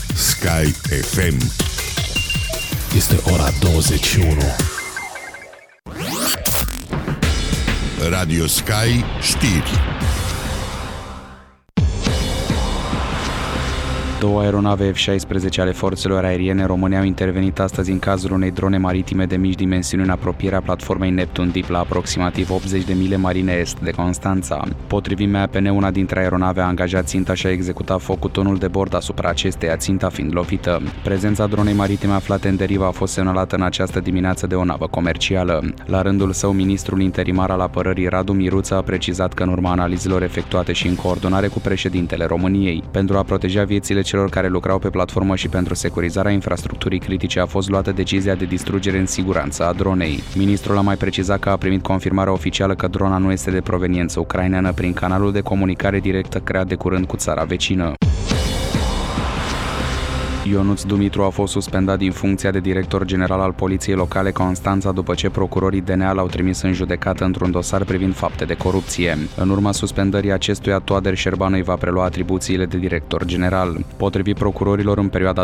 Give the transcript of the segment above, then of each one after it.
Sky FM. Este ora 21. Radio Sky știri. Două aeronave F-16 ale forțelor aeriene române au intervenit astăzi în cazul unei drone maritime de mici dimensiuni în apropierea platformei Neptun Deep la aproximativ 80 de mile marine est de Constanța. Potrivit MAPN, una dintre aeronave a angajat ținta și a executat foc cu tonul de bord asupra acesteia, ținta fiind lovită. Prezența dronei maritime aflate în derivă a fost semnalată în această dimineață de o navă comercială. La rândul său, ministrul interimar al apărării Radu Miruță a precizat că în urma analizelor efectuate și în coordonare cu președintele României, pentru a proteja viețile celor care lucrau pe platformă și pentru securizarea infrastructurii critice a fost luată decizia de distrugere în siguranță a dronei. Ministrul a mai precizat că a primit confirmarea oficială că drona nu este de proveniență ucraineană prin canalul de comunicare directă creat de curând cu țara vecină. Ionuț Dumitru a fost suspendat din funcția de director general al Poliției Locale Constanța după ce procurorii DNA l-au trimis în judecată într-un dosar privind fapte de corupție. În urma suspendării acestuia, Toader Șerbanu îi va prelua atribuțiile de director general. Potrivit procurorilor, în perioada 2024-2025,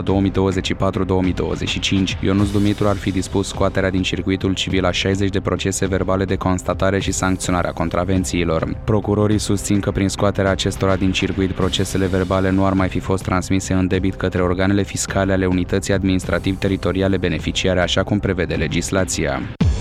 Ionuț Dumitru ar fi dispus scoaterea din circuitul civil a 60 de procese verbale de constatare și sancționarea contravențiilor. Procurorii susțin că prin scoaterea acestora din circuit, procesele verbale nu ar mai fi fost transmise în debit către organele fiscale ale unității administrativ-teritoriale beneficiare, așa cum prevede legislația.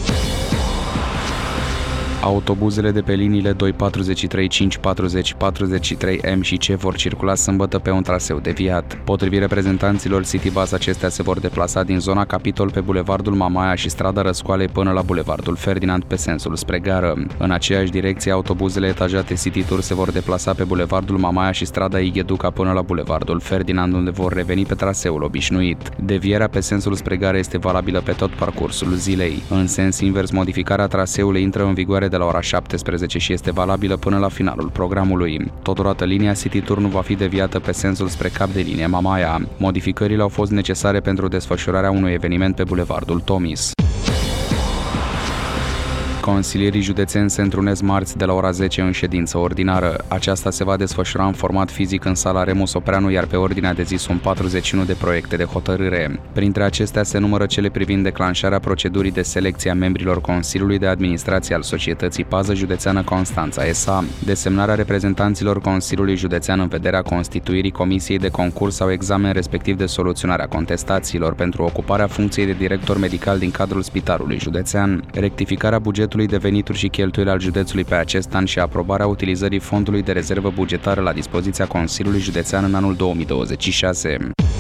Autobuzele de pe liniile 243, 540, 43M și C vor circula sâmbătă pe un traseu deviat. Potrivit reprezentanților Citybus, acestea se vor deplasa din zona Capitol pe bulevardul Mamaia și strada Răscoalei până la bulevardul Ferdinand pe sensul spre gară. În aceeași direcție, autobuzele etajate City Tour se vor deplasa pe bulevardul Mamaia și strada Igheduca până la bulevardul Ferdinand, unde vor reveni pe traseul obișnuit. Devierea pe sensul spre gară este valabilă pe tot parcursul zilei. În sens invers, modificarea traseului intră în vigoare de la ora 17 și este valabilă până la finalul programului. Totodată, linia City Tour nu va fi deviată pe sensul spre cap de linie Mamaia. Modificările au fost necesare pentru desfășurarea unui eveniment pe bulevardul Tomis. Consilierii județeni se întrunesc marți de la ora 10 în ședință ordinară. Aceasta se va desfășura în format fizic în sala Remus Opreanu, iar pe ordinea de zi sunt 41 de proiecte de hotărâre. Printre acestea se numără cele privind declanșarea procedurii de selecție a membrilor Consiliului de Administrație al Societății Pază Județeană Constanța S.A., desemnarea reprezentanților Consiliului Județean în vederea constituirii comisiei de concurs sau examen, respectiv de soluționarea contestațiilor pentru ocuparea funcției de director medical din cadrul Spitalului Județean, rectificarea bugetului de venituri și cheltuieli al județului pe acest an și aprobarea utilizării fondului de rezervă bugetară la dispoziția Consiliului Județean în anul 2026.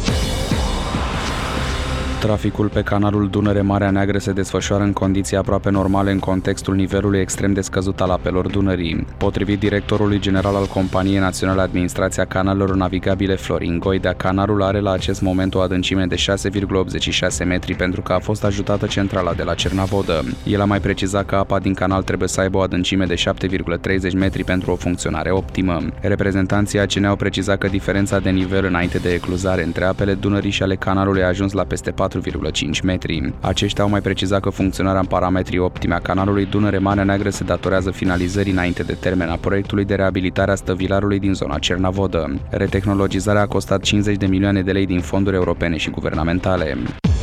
Traficul pe canalul Dunăre-Marea Neagră se desfășoară în condiții aproape normale în contextul nivelului extrem de scăzut al apelor Dunării. Potrivit directorului general al Companiei Naționale Administrația Canalelor Navigabile Florin Goidea, canalul are la acest moment o adâncime de 6,86 metri pentru că a fost ajutată centrala de la Cernavodă. El a mai precizat că apa din canal trebuie să aibă o adâncime de 7,30 metri pentru o funcționare optimă. Reprezentanții ACN au precizat că diferența de nivel înainte de ecluzare între apele Dunării și ale canalului a ajuns la peste 4,5 metri. Aceștia au mai precizat că funcționarea în parametrii optime a canalului Dunăre-Marea Neagră se datorează finalizării înainte de termen a proiectului de reabilitare a stăvilarului din zona Cernavodă. Retehnologizarea a costat 50 de milioane de lei din fonduri europene și guvernamentale.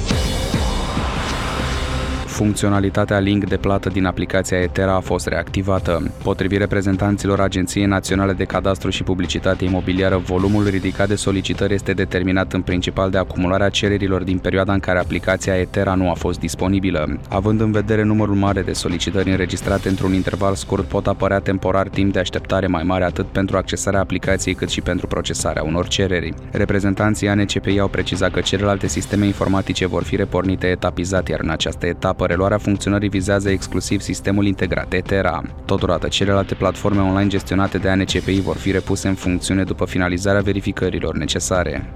Funcționalitatea link de plată din aplicația Etera a fost reactivată. Potrivit reprezentanților Agenției Naționale de Cadastru și Publicitate Imobiliară, volumul ridicat de solicitări este determinat în principal de acumularea cererilor din perioada în care aplicația Etera nu a fost disponibilă. Având în vedere numărul mare de solicitări înregistrate într-un interval scurt, pot apărea temporar timp de așteptare mai mare atât pentru accesarea aplicației cât și pentru procesarea unor cereri. Reprezentanții ANCPI au precizat că celelalte sisteme informatice vor fi repornite etapizat, iar în această etapă reluarea funcționării vizează exclusiv sistemul integrat Etera. Totodată, celelalte platforme online gestionate de ANCPI vor fi repuse în funcțiune după finalizarea verificărilor necesare.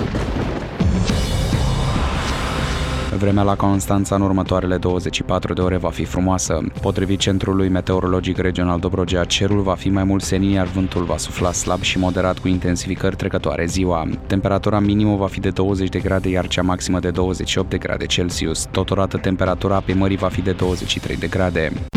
Vremea la Constanța în următoarele 24 de ore va fi frumoasă. Potrivit Centrului Meteorologic Regional Dobrogea, cerul va fi mai mult senin, iar vântul va sufla slab și moderat cu intensificări trecătoare ziua. Temperatura minimă va fi de 20 de grade, iar cea maximă de 28 de grade Celsius. Totodată, temperatura apei mării va fi de 23 de grade.